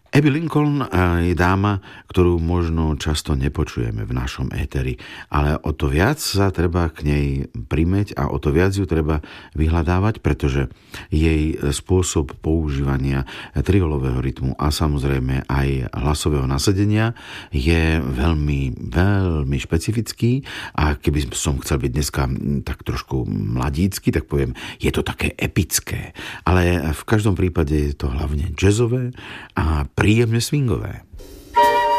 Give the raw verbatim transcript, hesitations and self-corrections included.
Abby Lincoln je dáma, ktorú možno často nepočujeme v našom éteri, ale o to viac sa treba k nej primäť a o to viac ju treba vyhľadávať, pretože jej spôsob používania triolového rytmu a samozrejme aj hlasového nasadenia je veľmi, veľmi špecifický a keby som chcel byť dneska tak trošku mladícky, tak poviem, je to také epické, ale v každom prípade je to hlavne jazzové a príjemne swingové.